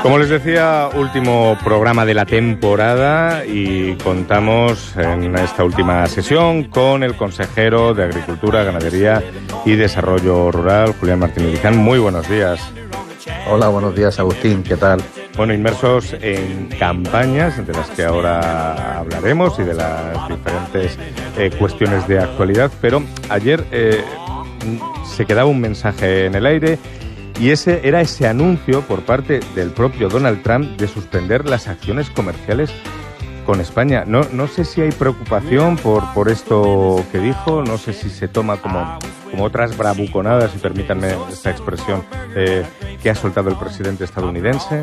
Como les decía, último programa de la temporada y contamos en esta última sesión con el consejero de Agricultura, Ganadería y Desarrollo Rural, Julián Martínez Guiján. Muy buenos días. Hola, buenos días, Agustín, ¿qué tal? Bueno, inmersos en campañas de las que ahora hablaremos y de las diferentes cuestiones de actualidad, pero ayer se quedaba un mensaje en el aire. Y ese era ese anuncio por parte del propio Donald Trump de suspender las acciones comerciales con España. No sé si hay preocupación por esto que dijo, no sé si se toma como otras bravuconadas, y permítanme esta expresión, que ha soltado el presidente estadounidense.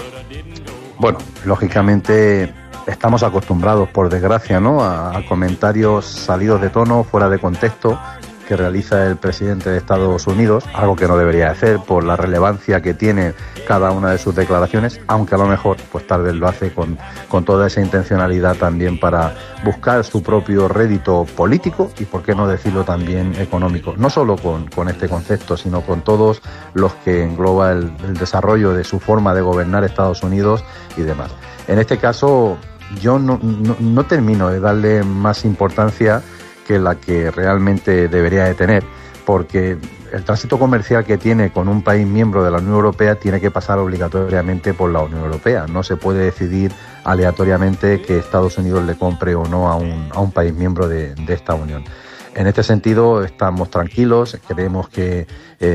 Bueno, lógicamente estamos acostumbrados, por desgracia, ¿no?, a comentarios salidos de tono, fuera de contexto, que realiza el presidente de Estados Unidos, algo que no debería hacer por la relevancia que tiene cada una de sus declaraciones, aunque a lo mejor pues tal vez lo hace con toda esa intencionalidad también para buscar su propio rédito político y, por qué no decirlo, también económico. No solo con este concepto, sino con todos los que engloba el desarrollo de su forma de gobernar Estados Unidos y demás. En este caso, yo no termino de darle más importancia que la que realmente debería de tener, porque el tránsito comercial que tiene con un país miembro de la Unión Europea tiene que pasar obligatoriamente por la Unión Europea. No se puede decidir aleatoriamente que Estados Unidos le compre o no a un país miembro de esta Unión. En este sentido estamos tranquilos, creemos que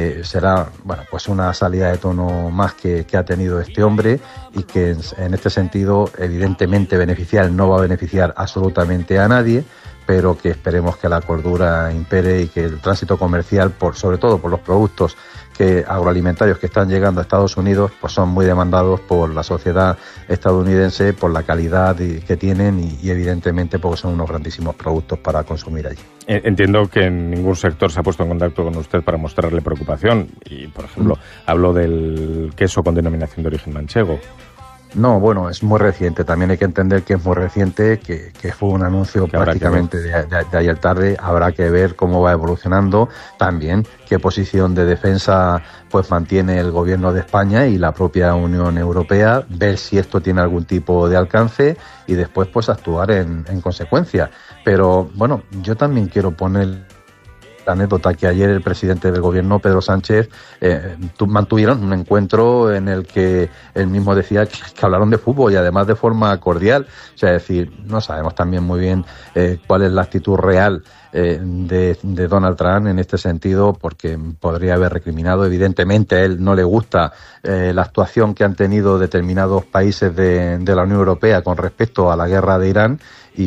será pues una salida de tono más que ha tenido este hombre, y que en este sentido evidentemente no va a beneficiar absolutamente a nadie, pero que esperemos que la cordura impere y que el tránsito comercial, sobre todo por los productos agroalimentarios que están llegando a Estados Unidos, pues son muy demandados por la sociedad estadounidense, por la calidad que tienen y evidentemente porque son unos grandísimos productos para consumir allí. Entiendo que en ningún sector se ha puesto en contacto con usted para mostrarle preocupación y, por ejemplo, hablo del queso con denominación de origen manchego. No, bueno, es muy reciente. También hay que entender que es muy reciente, que fue un anuncio prácticamente de ayer tarde. Habrá que ver cómo va evolucionando, también qué posición de defensa pues mantiene el gobierno de España y la propia Unión Europea, ver si esto tiene algún tipo de alcance y después pues actuar en consecuencia. Pero bueno, yo también quiero poner la anécdota que ayer el presidente del gobierno, Pedro Sánchez, mantuvieron un encuentro en el que él mismo decía que hablaron de fútbol y además de forma cordial. O sea, es decir, no sabemos también muy bien cuál es la actitud real de Donald Trump en este sentido, porque podría haber recriminado. Evidentemente a él no le gusta la actuación que han tenido determinados países de la Unión Europea con respecto a la guerra de Irán,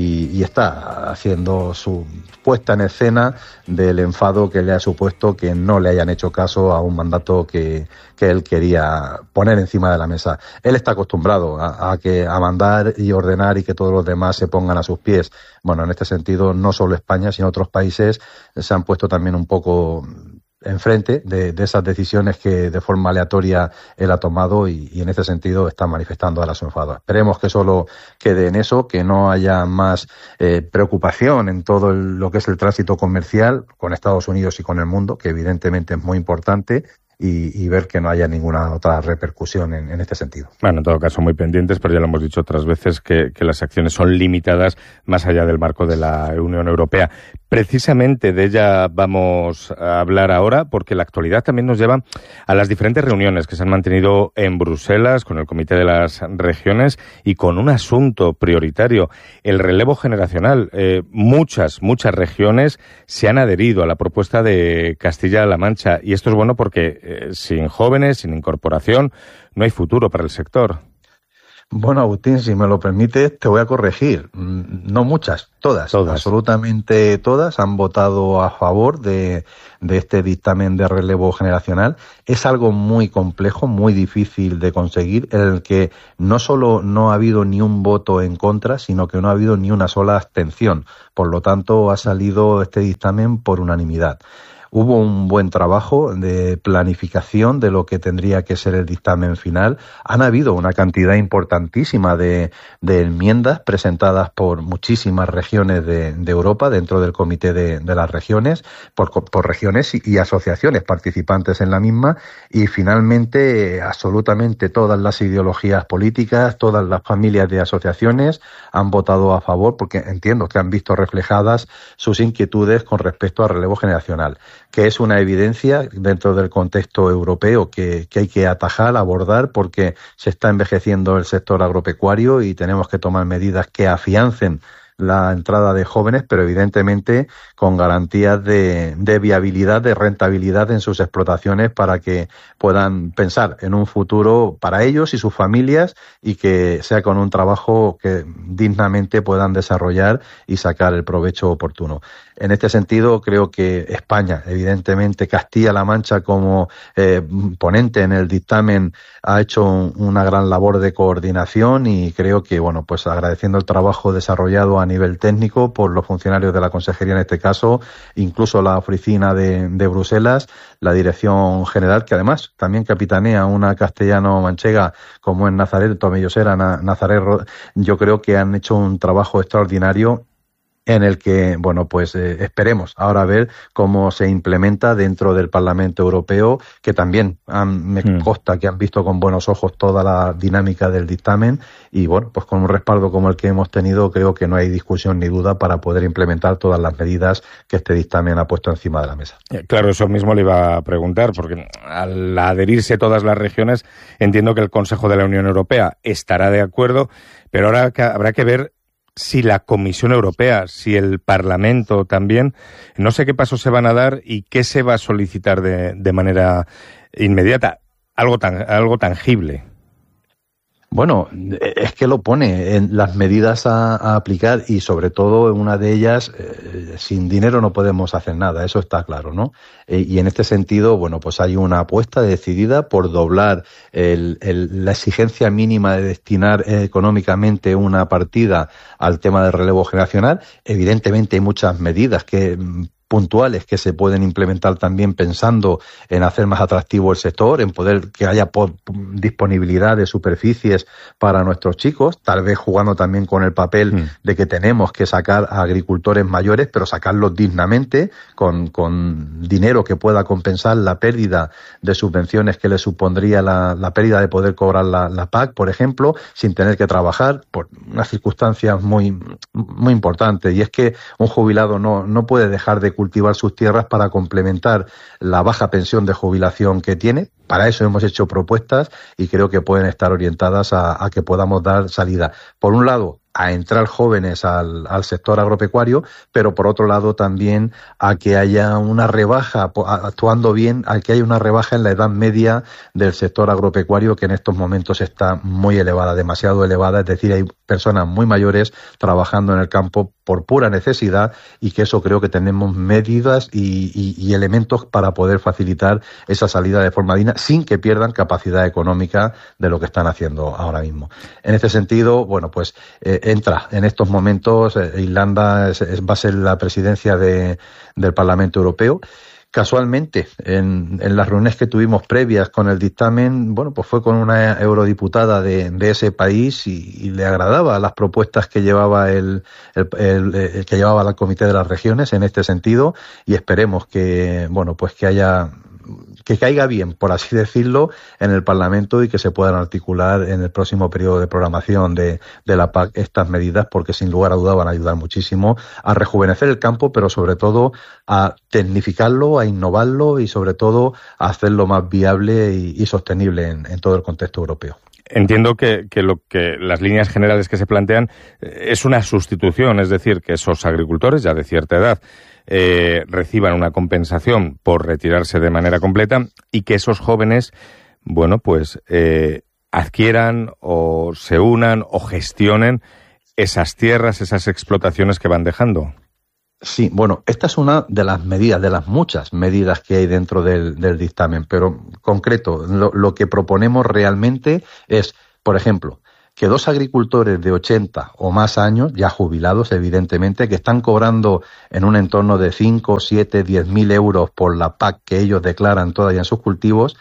y está haciendo su puesta en escena del enfado que le ha supuesto que no le hayan hecho caso a un mandato que él quería poner encima de la mesa. Él está acostumbrado a mandar y ordenar y que todos los demás se pongan a sus pies. Bueno, en este sentido, no solo España, sino otros países se han puesto también un poco enfrente de esas decisiones que de forma aleatoria él ha tomado, y en este sentido está manifestando ahora su enfado. Esperemos que solo quede en eso, que no haya más preocupación en todo lo que es el tránsito comercial con Estados Unidos y con el mundo, que evidentemente es muy importante, y ver que no haya ninguna otra repercusión en este sentido. Bueno, en todo caso, muy pendientes, pero ya lo hemos dicho otras veces que las acciones son limitadas más allá del marco de la Unión Europea. Precisamente de ella vamos a hablar ahora, porque la actualidad también nos lleva a las diferentes reuniones que se han mantenido en Bruselas con el Comité de las Regiones y con un asunto prioritario, el relevo generacional. Muchas regiones se han adherido a la propuesta de Castilla-La Mancha, y esto es bueno porque sin jóvenes, sin incorporación, no hay futuro para el sector. Bueno, Agustín, si me lo permites, te voy a corregir. No muchas, todas. Absolutamente todas han votado a favor de este dictamen de relevo generacional. Es algo muy complejo, muy difícil de conseguir, en el que no solo no ha habido ni un voto en contra, sino que no ha habido ni una sola abstención. Por lo tanto, ha salido este dictamen por unanimidad. hubo un buen trabajo de planificación de lo que tendría que ser el dictamen final. Han habido una cantidad importantísima de enmiendas presentadas por muchísimas regiones de Europa dentro del Comité de las Regiones, por regiones y asociaciones participantes en la misma, y finalmente absolutamente todas las ideologías políticas, todas las familias de asociaciones han votado a favor, porque entiendo que han visto reflejadas sus inquietudes con respecto al relevo generacional, que es una evidencia dentro del contexto europeo que hay que atajar, abordar, porque se está envejeciendo el sector agropecuario y tenemos que tomar medidas que afiancen la entrada de jóvenes, pero evidentemente con garantías de viabilidad, de rentabilidad en sus explotaciones, para que puedan pensar en un futuro para ellos y sus familias, y que sea con un trabajo que dignamente puedan desarrollar y sacar el provecho oportuno. En este sentido, creo que España, evidentemente Castilla-La Mancha como ponente en el dictamen, ha hecho una gran labor de coordinación, y creo que, bueno, pues agradeciendo el trabajo desarrollado a nivel técnico por los funcionarios de la Consejería en este caso, incluso la oficina de Bruselas, la Dirección General, que además también capitanea una castellano-manchega como en Nazaret, Tomellosera, Nazaret, yo creo que han hecho un trabajo extraordinario en el que, bueno, pues esperemos ahora ver cómo se implementa dentro del Parlamento Europeo, que también me consta que han visto con buenos ojos toda la dinámica del dictamen, y bueno, pues con un respaldo como el que hemos tenido, creo que no hay discusión ni duda para poder implementar todas las medidas que este dictamen ha puesto encima de la mesa. Claro, eso mismo le iba a preguntar, porque al adherirse todas las regiones, entiendo que el Consejo de la Unión Europea estará de acuerdo, pero ahora habrá que ver si la Comisión Europea, si el Parlamento también, no sé qué pasos se van a dar y qué se va a solicitar de manera inmediata, algo tangible. Bueno, es que lo pone en las medidas a aplicar, y sobre todo en una de ellas, sin dinero no podemos hacer nada, eso está claro, ¿no? Y en este sentido, bueno, pues hay una apuesta decidida por doblar la exigencia mínima de destinar económicamente una partida al tema del relevo generacional. Evidentemente hay muchas medidas puntuales que se pueden implementar también pensando en hacer más atractivo el sector, en poder que haya disponibilidad de superficies para nuestros chicos, tal vez jugando también con el papel de que tenemos que sacar a agricultores mayores, pero sacarlos dignamente, con dinero que pueda compensar la pérdida de subvenciones que les supondría la pérdida de poder cobrar la PAC, por ejemplo, sin tener que trabajar, por unas circunstancias muy, muy importantes. Y es que un jubilado no puede dejar de cultivar sus tierras para complementar la baja pensión de jubilación que tiene. Para eso hemos hecho propuestas, y creo que pueden estar orientadas a que podamos dar salida, por un lado, a entrar jóvenes al sector agropecuario, pero por otro lado también a que haya una rebaja, actuando bien, a que haya una rebaja en la edad media del sector agropecuario, que en estos momentos está muy elevada, demasiado elevada, es decir, hay personas muy mayores trabajando en el campo por pura necesidad, y que eso creo que tenemos medidas y elementos para poder facilitar esa salida de forma digna, sin que pierdan capacidad económica de lo que están haciendo ahora mismo. En este sentido, bueno, pues entra en estos momentos, Irlanda va a ser la presidencia del Parlamento Europeo. Casualmente, en las reuniones que tuvimos previas con el dictamen, bueno, pues fue con una eurodiputada de ese país, y le agradaba las propuestas que llevaba que llevaba el Comité de las Regiones en este sentido, y esperemos que, bueno, pues que caiga bien, por así decirlo, en el Parlamento, y que se puedan articular en el próximo periodo de programación de la PAC estas medidas, porque sin lugar a duda van a ayudar muchísimo a rejuvenecer el campo, pero sobre todo a tecnificarlo, a innovarlo, y sobre todo a hacerlo más viable y sostenible en todo el contexto europeo. Entiendo que las líneas generales que se plantean es una sustitución, es decir, que esos agricultores ya de cierta edad reciban una compensación por retirarse de manera completa, y que esos jóvenes, bueno, pues adquieran o se unan o gestionen esas tierras, esas explotaciones que van dejando. Sí, bueno, esta es una de las medidas, de las muchas medidas que hay dentro del dictamen, pero concreto, lo que proponemos realmente es, por ejemplo, que 2 agricultores de 80 o más años, ya jubilados evidentemente, que están cobrando en un entorno de 5, 7, 10.000 euros por la PAC que ellos declaran todavía en sus cultivos,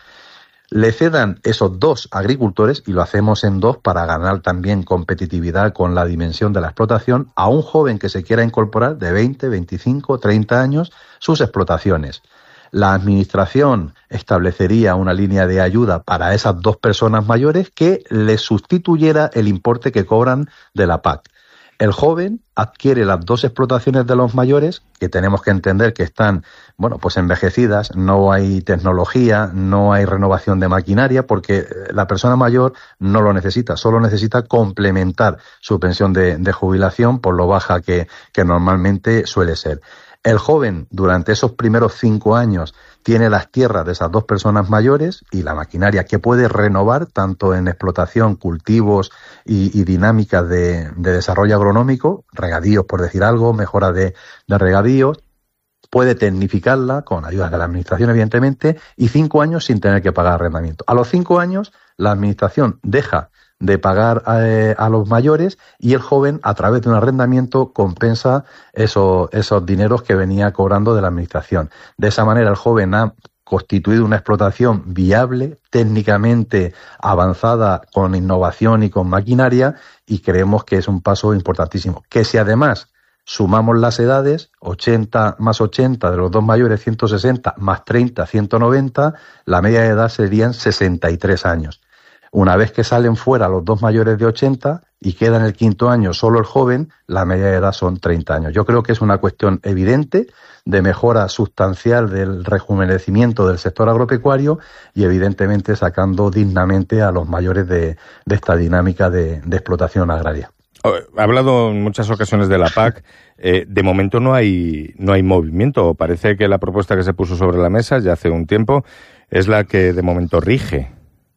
le cedan esos 2 agricultores, y lo hacemos en 2 para ganar también competitividad con la dimensión de la explotación, a un joven que se quiera incorporar de 20, 25, 30 años sus explotaciones. La administración establecería una línea de ayuda para esas 2 personas mayores que les sustituyera el importe que cobran de la PAC. El joven adquiere las 2 explotaciones de los mayores, que tenemos que entender que están, pues envejecidas, no hay tecnología, no hay renovación de maquinaria, porque la persona mayor no lo necesita, solo necesita complementar su pensión de jubilación por lo baja que normalmente suele ser. El joven, durante esos primeros 5 años, tiene las tierras de esas 2 personas mayores y la maquinaria que puede renovar tanto en explotación, cultivos y dinámicas de desarrollo agronómico, regadíos por decir algo, mejora de regadíos, puede tecnificarla con ayuda de la administración evidentemente, y 5 años sin tener que pagar arrendamiento. A los 5 años la administración deja de pagar a los mayores y el joven, a través de un arrendamiento, compensa esos dineros que venía cobrando de la administración. De esa manera el joven ha constituido una explotación viable, técnicamente avanzada, con innovación y con maquinaria, y creemos que es un paso importantísimo. Que si además sumamos las edades, 80 más 80 de los 2 mayores, 160, más 30, 190, la media de edad serían 63 años. Una vez que salen fuera los 2 mayores de 80 y queda en el 5.º año solo el joven, la media de edad son 30 años. Yo creo que es una cuestión evidente de mejora sustancial del rejuvenecimiento del sector agropecuario y evidentemente sacando dignamente a los mayores de esta dinámica de explotación agraria. Ha hablado en muchas ocasiones de la PAC. De momento no hay movimiento. Parece que la propuesta que se puso sobre la mesa ya hace un tiempo es la que de momento rige.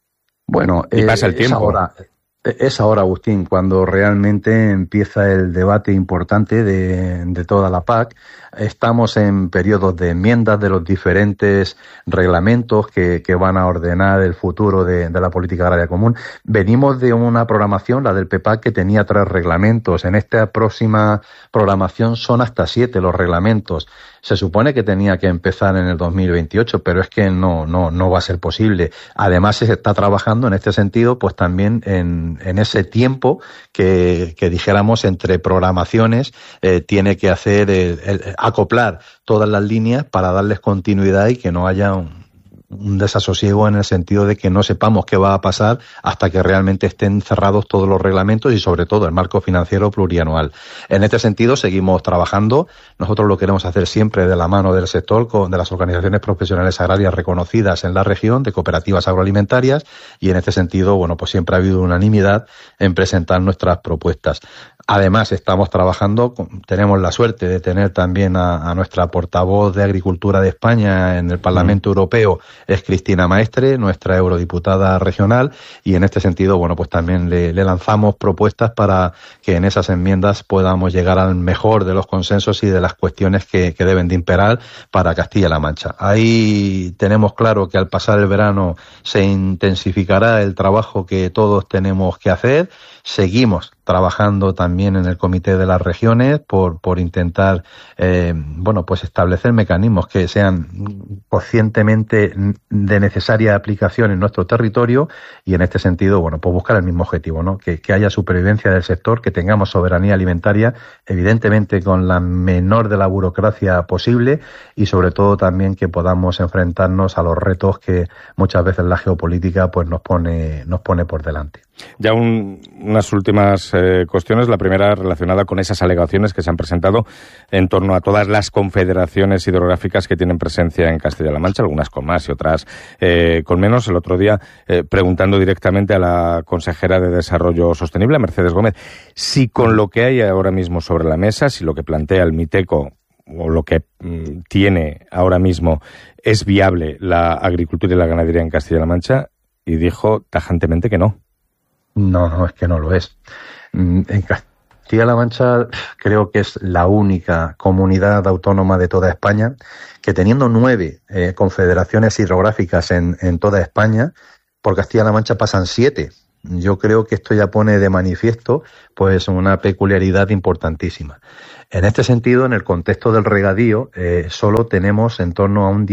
Bueno, y pasa el tiempo. Es ahora, Agustín, cuando realmente empieza el debate importante de toda la PAC. Estamos en periodos de enmiendas de los diferentes reglamentos que van a ordenar el futuro de la política agraria común. Venimos de una programación, la del PEPAC, que tenía 3 reglamentos. En esta próxima programación son hasta 7 los reglamentos. Se supone que tenía que empezar en el 2028, pero es que no va a ser posible. Además, se está trabajando en este sentido, pues también en ese tiempo que dijéramos entre programaciones, tiene que hacer acoplar todas las líneas para darles continuidad y que no haya un desasosiego en el sentido de que no sepamos qué va a pasar hasta que realmente estén cerrados todos los reglamentos y sobre todo el marco financiero plurianual. En este sentido seguimos trabajando. Nosotros lo queremos hacer siempre de la mano del sector, de las organizaciones profesionales agrarias reconocidas en la región, de cooperativas agroalimentarias, y en este sentido, pues siempre ha habido unanimidad en presentar nuestras propuestas. Además, estamos trabajando, tenemos la suerte de tener también a nuestra portavoz de Agricultura de España en el Parlamento Europeo, es Cristina Maestre, nuestra eurodiputada regional, y en este sentido, pues también le lanzamos propuestas para que en esas enmiendas podamos llegar al mejor de los consensos y de las cuestiones que deben de imperar para Castilla-La Mancha. Ahí tenemos claro que al pasar el verano se intensificará el trabajo que todos tenemos que hacer. Seguimos trabajando también en el Comité de las Regiones por intentar, pues establecer mecanismos que sean conscientemente de necesaria aplicación en nuestro territorio y en este sentido, pues buscar el mismo objetivo, ¿no? Que haya supervivencia del sector, que tengamos soberanía alimentaria, evidentemente con la menor de la burocracia posible y sobre todo también que podamos enfrentarnos a los retos que muchas veces la geopolítica pues nos pone por delante. Ya unas últimas cuestiones. La primera relacionada con esas alegaciones que se han presentado en torno a todas las confederaciones hidrográficas que tienen presencia en Castilla-La Mancha, algunas con más y otras con menos. El otro día, preguntando directamente a la consejera de Desarrollo Sostenible, Mercedes Gómez, si con lo que hay ahora mismo sobre la mesa, si lo que plantea el MITECO o lo que tiene ahora mismo es viable la agricultura y la ganadería en Castilla-La Mancha, y dijo tajantemente que no. No, es que no lo es. En Castilla-La Mancha creo que es la única comunidad autónoma de toda España que, teniendo 9 confederaciones hidrográficas en toda España, por Castilla-La Mancha pasan 7. yo creo que esto ya pone de manifiesto pues una peculiaridad importantísima. En este sentido, en el contexto del regadío, solo tenemos en torno a un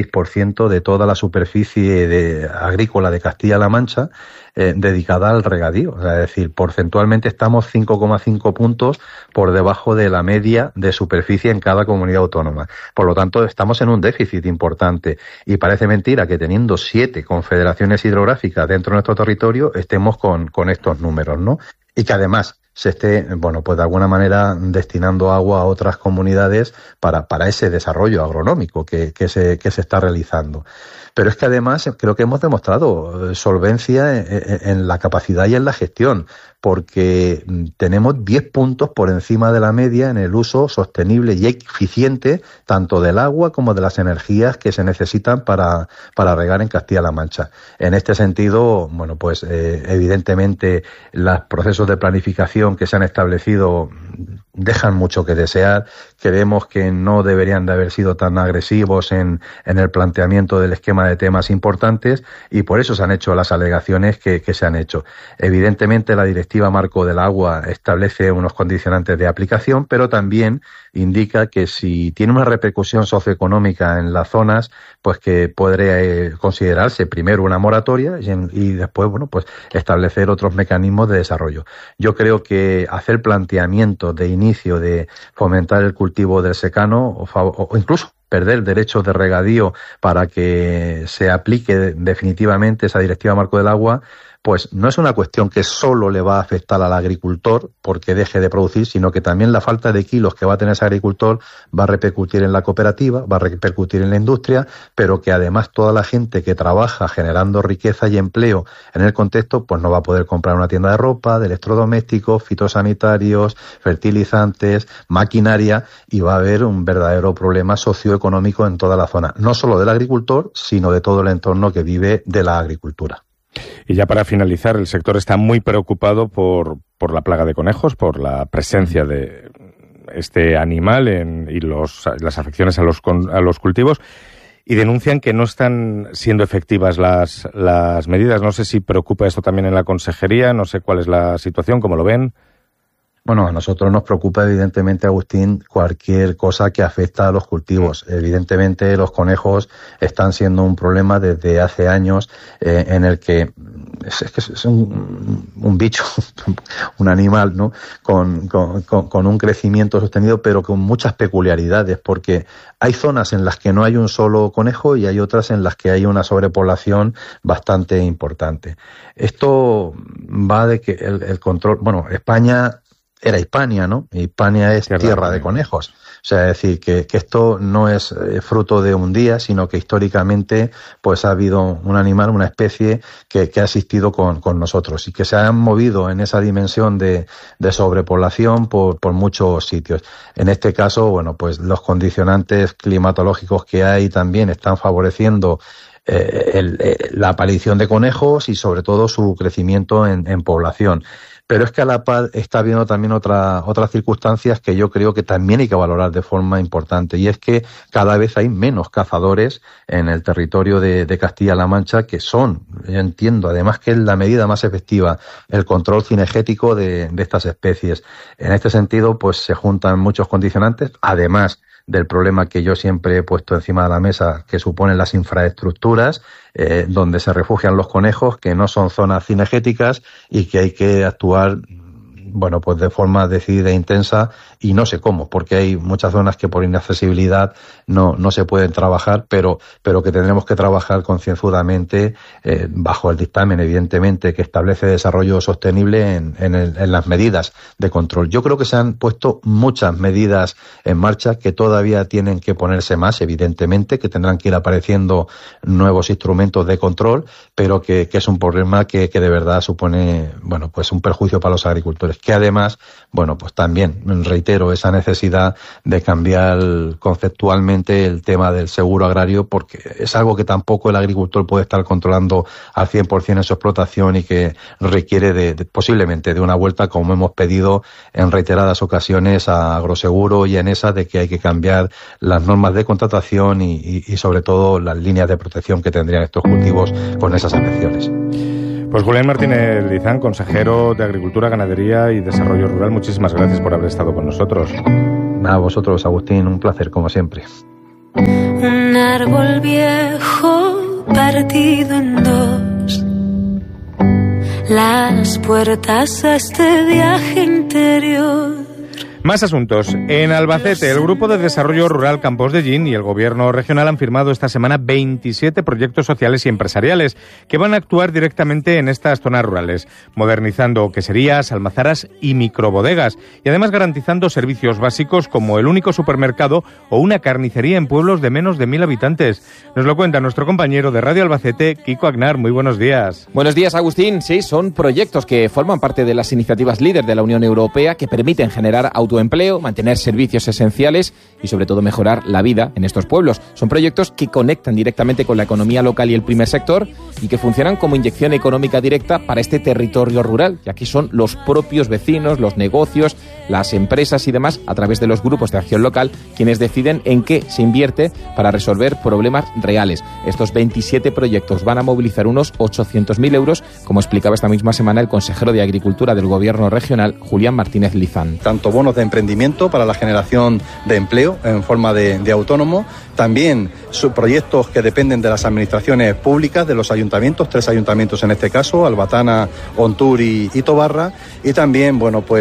16% de toda la superficie agrícola de Castilla-La Mancha dedicada al regadío. O sea, es decir, porcentualmente estamos 5,5 puntos por debajo de la media de superficie en cada comunidad autónoma. Por lo tanto, estamos en un déficit importante y parece mentira que teniendo 7 confederaciones hidrográficas dentro de nuestro territorio estemos con estos números, ¿no? Y que además se esté, bueno, pues de alguna manera destinando agua a otras comunidades para ese desarrollo agronómico que se está realizando. Pero es que además creo que hemos demostrado solvencia en la capacidad y en la gestión, porque tenemos 10 puntos por encima de la media en el uso sostenible y eficiente tanto del agua como de las energías que se necesitan para regar en Castilla-La Mancha. En este sentido, bueno, pues evidentemente los procesos de planificación que se han establecido dejan mucho que desear. Creemos que no deberían de haber sido tan agresivos en el planteamiento del esquema de temas importantes y por eso se han hecho las alegaciones que se han hecho. Evidentemente la Directiva Marco del Agua establece unos condicionantes de aplicación, pero también indica que si tiene una repercusión socioeconómica en las zonas, pues que podría considerarse primero una moratoria y después, bueno, pues establecer otros mecanismos de desarrollo. Yo creo que hacer planteamientos de inicio de fomentar el cultivo del secano o incluso perder derechos de regadío para que se aplique definitivamente esa Directiva Marco del Agua, pues no es una cuestión que solo le va a afectar al agricultor porque deje de producir, sino que también la falta de kilos que va a tener ese agricultor va a repercutir en la cooperativa, va a repercutir en la industria, pero que además toda la gente que trabaja generando riqueza y empleo en el contexto, pues no va a poder comprar una tienda de ropa, de electrodomésticos, fitosanitarios, fertilizantes, maquinaria, y va a haber un verdadero problema socioeconómico en toda la zona, no solo del agricultor, sino de todo el entorno que vive de la agricultura. Y ya para finalizar, el sector está muy preocupado por la plaga de conejos, por la presencia de este animal y las afecciones a los cultivos, y denuncian que no están siendo efectivas las medidas. No sé si preocupa esto también en la consejería, no sé cuál es la situación, cómo lo ven. Bueno, a nosotros nos preocupa evidentemente, Agustín, cualquier cosa que afecta a los cultivos. Evidentemente los conejos están siendo un problema desde hace años en el que es un bicho, un animal, ¿no? Con un crecimiento sostenido, pero con muchas peculiaridades, porque hay zonas en las que no hay un solo conejo y hay otras en las que hay una sobrepoblación bastante importante. Esto va de que el control, bueno, España era Hispania, ¿no? Hispania es tierra de conejos. O sea, es decir, que esto no es fruto de un día, sino que históricamente pues ha habido un animal, una especie que ha existido con nosotros y que se han movido en esa dimensión de sobrepoblación por muchos sitios. En este caso, bueno, pues los condicionantes climatológicos que hay también están favoreciendo la aparición de conejos y sobre todo su crecimiento en población. Pero es que a la par está habiendo también otras circunstancias que yo creo que también hay que valorar de forma importante, y es que cada vez hay menos cazadores en el territorio de Castilla-La Mancha, que son, yo entiendo, además que es la medida más efectiva, el control cinegético de estas especies. En este sentido, pues se juntan muchos condicionantes, además del problema que yo siempre he puesto encima de la mesa, que suponen las infraestructuras, donde se refugian los conejos, que no son zonas cinegéticas y que hay que actuar, bueno, pues de forma decidida e intensa, y no sé cómo, porque hay muchas zonas que por inaccesibilidad no se pueden trabajar, pero que tendremos que trabajar concienzudamente bajo el dictamen, evidentemente, que establece desarrollo sostenible en las medidas de control. Yo creo que se han puesto muchas medidas en marcha que todavía tienen que ponerse más, evidentemente, que tendrán que ir apareciendo nuevos instrumentos de control, pero que es un problema que de verdad supone, bueno, pues un perjuicio para los agricultores, que además, bueno, pues también reitero esa necesidad de cambiar conceptualmente el tema del seguro agrario, porque es algo que tampoco el agricultor puede estar controlando al 100% en su explotación y que requiere posiblemente de una vuelta, como hemos pedido en reiteradas ocasiones a Agroseguro y a ENESA, de que hay que cambiar las normas de contratación y sobre todo las líneas de protección que tendrían estos cultivos con esas afecciones. Pues Julián Martínez Lizán, consejero de Agricultura, Ganadería y Desarrollo Rural, muchísimas gracias por haber estado con nosotros. A vosotros, Agustín, un placer como siempre. Un árbol viejo partido en dos, las puertas a este viaje interior. Más asuntos. En Albacete, el Grupo de Desarrollo Rural Campos de Gin y el Gobierno regional han firmado esta semana 27 proyectos sociales y empresariales que van a actuar directamente en estas zonas rurales, modernizando queserías, almazaras y microbodegas, y además garantizando servicios básicos como el único supermercado o una carnicería en pueblos de menos de 1.000 habitantes. Nos lo cuenta nuestro compañero de Radio Albacete, Kiko Agnar. Muy buenos días. Buenos días, Agustín. Sí, son proyectos que forman parte de las iniciativas líder de la Unión Europea que permiten generar autoempleo, mantener servicios esenciales y sobre todo mejorar la vida en estos pueblos. Son proyectos que conectan directamente con la economía local y el primer sector y que funcionan como inyección económica directa para este territorio rural, ya que son los propios vecinos, los negocios, las empresas y demás, a través de los grupos de acción local, quienes deciden en qué se invierte para resolver problemas reales. Estos 27 proyectos van a movilizar unos 800.000 euros, como explicaba esta misma semana el consejero de Agricultura del Gobierno regional, Julián Martínez Lizán. Tanto bonos de emprendimiento para la generación de empleo en forma de autónomo, también proyectos que dependen de las administraciones públicas, de los ayuntamientos, 3 ayuntamientos en este caso, Albatana, Ontur y Tobarra, y también,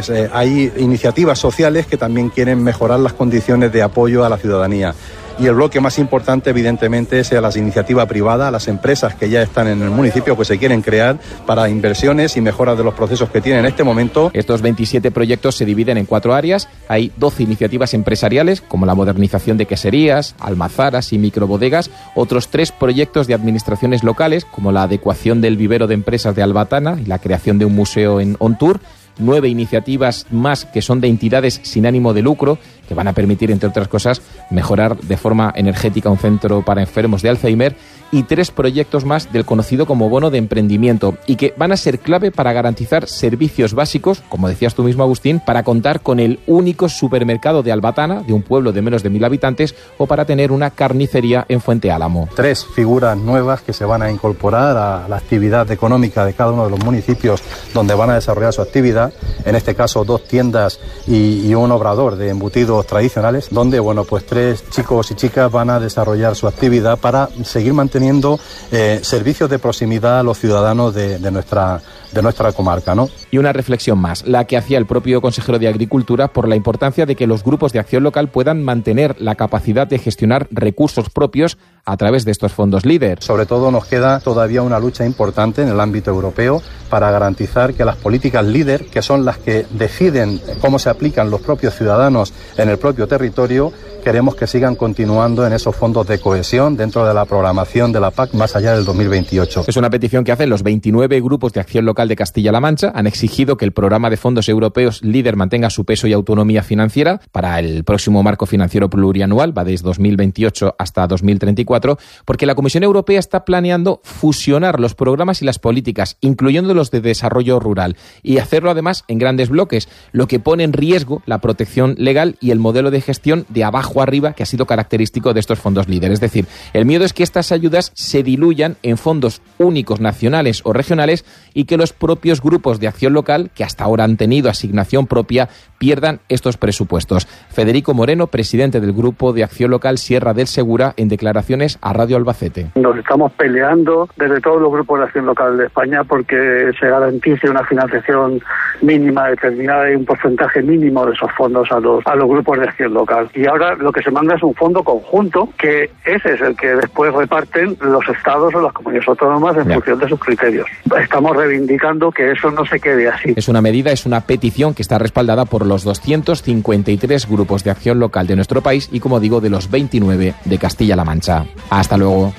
hay iniciativas sociales que también quieren mejorar las condiciones de apoyo a la ciudadanía. Y el bloque más importante, evidentemente, es a las iniciativas privadas, a las empresas que ya están en el municipio, que se quieren crear para inversiones y mejoras de los procesos que tienen en este momento. Estos 27 proyectos se dividen en 4 áreas. Hay 12 iniciativas empresariales, como la modernización de queserías, almazaras y microbodegas. Otros 3 proyectos de administraciones locales, como la adecuación del vivero de empresas de Albatana y la creación de un museo en Ontur. 9 iniciativas más que son de entidades sin ánimo de lucro, que van a permitir, entre otras cosas, mejorar de forma energética un centro para enfermos de Alzheimer, y 3 proyectos más del conocido como bono de emprendimiento, y que van a ser clave para garantizar servicios básicos, como decías tú mismo, Agustín, para contar con el único supermercado de Albatana, de un pueblo de menos de 1.000 habitantes, o para tener una carnicería en Fuente Álamo. 3 figuras nuevas que se van a incorporar a la actividad económica de cada uno de los municipios donde van a desarrollar su actividad, en este caso 2 tiendas y un obrador de embutidos tradicionales, donde 3 chicos y chicas van a desarrollar su actividad para seguir manteniendo servicios de proximidad a los ciudadanos de nuestra comarca, ¿no? Y una reflexión más, la que hacía el propio consejero de Agricultura por la importancia de que los grupos de acción local puedan mantener la capacidad de gestionar recursos propios a través de estos fondos líder. Sobre todo nos queda todavía una lucha importante en el ámbito europeo para garantizar que las políticas líder, que son las que deciden cómo se aplican los propios ciudadanos en el propio territorio, queremos que sigan continuando en esos fondos de cohesión dentro de la programación de la PAC más allá del 2028. Es una petición que hacen los 29 grupos de acción local de Castilla-La Mancha. Han exigido que el programa de fondos europeos líder mantenga su peso y autonomía financiera para el próximo marco financiero plurianual, va desde 2028 hasta 2034, porque la Comisión Europea está planeando fusionar los programas y las políticas, incluyendo los de desarrollo rural, y hacerlo además en grandes bloques, lo que pone en riesgo la protección legal y el modelo de gestión de abajo arriba que ha sido característico de estos fondos líder. Es decir, el miedo es que estas ayudas se diluyan en fondos únicos nacionales o regionales y que los propios grupos de acción local, que hasta ahora han tenido asignación propia, pierdan estos presupuestos. Federico Moreno, presidente del Grupo de Acción Local Sierra del Segura, en declaraciones a Radio Albacete. Nos estamos peleando desde todos los grupos de acción local de España porque se garantice una financiación mínima determinada y un porcentaje mínimo de esos fondos a los grupos de acción local. Y ahora lo que se manda es un fondo conjunto, que ese es el que después reparten los estados o las comunidades autónomas en función de sus criterios. Estamos reivindicando que eso no se quede así. Es una medida, es una petición que está respaldada por los 253 grupos de acción local de nuestro país y, como digo, de los 29 de Castilla-La Mancha. Hasta luego.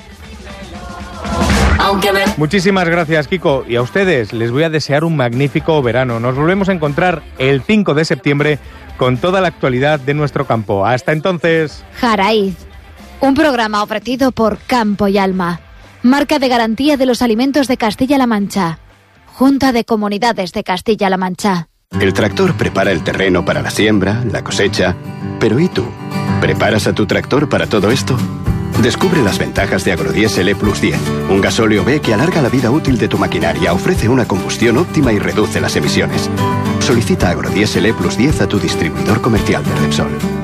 Muchísimas gracias, Kiko. Y a ustedes les voy a desear un magnífico verano. Nos volvemos a encontrar el 5 de septiembre con toda la actualidad de nuestro campo. Hasta entonces. Jaraíz, un programa ofrecido por Campo y Alma, marca de garantía de los alimentos de Castilla-La Mancha. Junta de Comunidades de Castilla-La Mancha. El tractor prepara el terreno para la siembra, la cosecha. Pero ¿y tú? ¿Preparas a tu tractor para todo esto? Descubre las ventajas de Agrodiesel E Plus 10, un gasóleo B que alarga la vida útil de tu maquinaria, ofrece una combustión óptima y reduce las emisiones. Solicita Agrodiesel E Plus 10 a tu distribuidor comercial de Repsol.